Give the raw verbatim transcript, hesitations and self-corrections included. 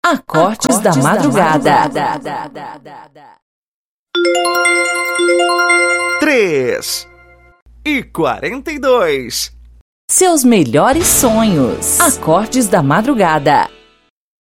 Acordes, Acordes da Madrugada. Da madrugada. Três e quarenta e dois. Seus melhores sonhos. Acordes da Madrugada.